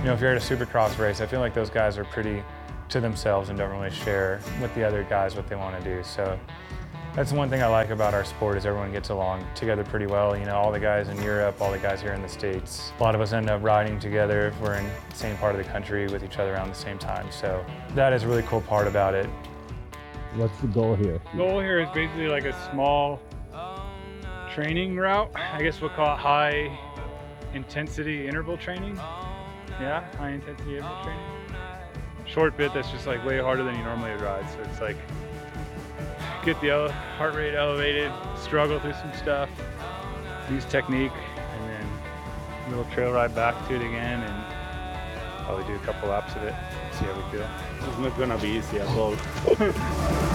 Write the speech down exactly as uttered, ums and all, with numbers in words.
know, if you're at a supercross race, I feel like those guys are pretty to themselves and don't really share with the other guys what they want to do. So that's one thing I like about our sport is everyone gets along together pretty well. You know, all the guys in Europe, all the guys here in the States, a lot of us end up riding together if we're in the same part of the country with each other around the same time. So that is a really cool part about it. What's the goal here? Goal here is basically like a small training route. I guess we'll call it high intensity interval training. Yeah, high intensity interval training. Short bit that's just like way harder than you normally would ride. So it's like get the heart rate elevated, struggle through some stuff, use technique, and then a little trail ride back to it again, and probably do a couple laps of it, see how we feel. It's not gonna be easy at all.